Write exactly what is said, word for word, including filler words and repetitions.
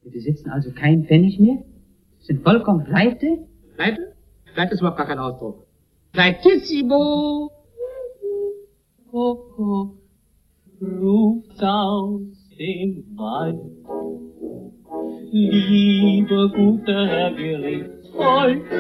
Sie besitzen also keinen Pfennig mehr? Sind vollkommen pleite? Pleite? Pleite ist überhaupt gar kein Ausdruck. Pleitissimo! Kuckuck ruft aus dem Wald. Liebe gute Herr Gerichtsvoll,